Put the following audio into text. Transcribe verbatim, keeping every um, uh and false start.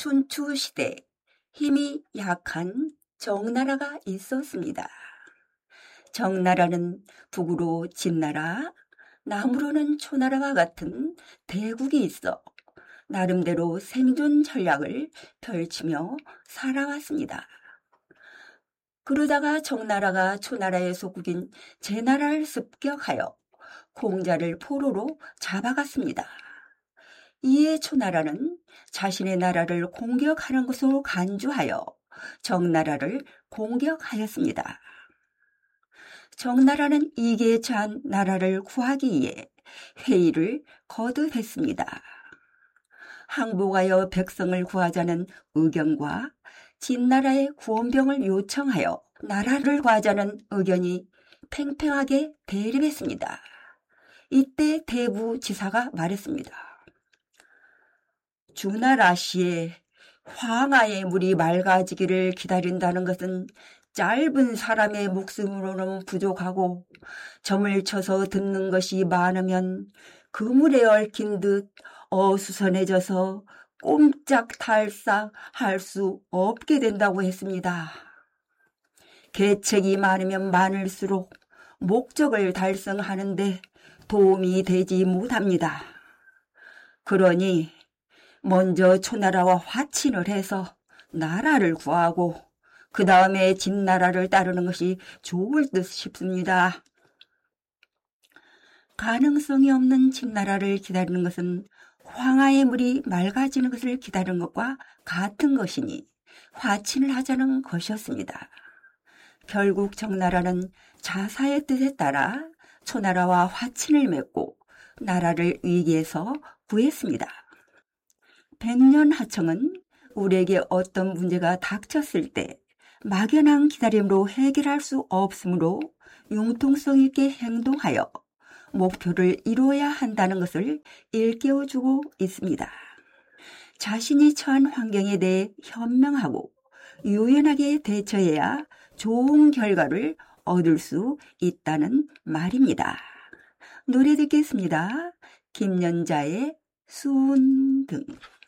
춘추시대 힘이 약한 정나라가 있었습니다. 정나라는 북으로 진나라, 남으로는 초나라와 같은 대국이 있어 나름대로 생존 전략을 펼치며 살아왔습니다. 그러다가 정나라가 초나라의 속국인 제나라를 습격하여 공자를 포로로 잡아갔습니다. 이에 초나라는 자신의 나라를 공격하는 것으로 간주하여 정나라를 공격하였습니다. 정나라는 이기에 처한 나라를 구하기 위해 회의를 거듭했습니다. 항복하여 백성을 구하자는 의견과 진나라의 구원병을 요청하여 나라를 구하자는 의견이 팽팽하게 대립했습니다. 이때 대부 지사가 말했습니다. 주나라시에 황하의 물이 맑아지기를 기다린다는 것은 짧은 사람의 목숨으로는 부족하고 점을 쳐서 듣는 것이 많으면 그물에 얽힌 듯 어수선해져서 꼼짝달싹 할 수 없게 된다고 했습니다. 계책이 많으면 많을수록 목적을 달성하는데 도움이 되지 못합니다. 그러니 먼저 초나라와 화친을 해서 나라를 구하고 그 다음에 진나라를 따르는 것이 좋을 듯 싶습니다. 가능성이 없는 진나라를 기다리는 것은 황하의 물이 맑아지는 것을 기다리는 것과 같은 것이니 화친을 하자는 것이었습니다. 결국 정나라는 자사의 뜻에 따라 초나라와 화친을 맺고 나라를 위기에서 구했습니다. 백년 하청은 우리에게 어떤 문제가 닥쳤을 때 막연한 기다림으로 해결할 수 없으므로 융통성 있게 행동하여 목표를 이루어야 한다는 것을 일깨워주고 있습니다. 자신이 처한 환경에 대해 현명하고 유연하게 대처해야 좋은 결과를 얻을 수 있다는 말입니다. 노래 듣겠습니다. 김연자의 순등.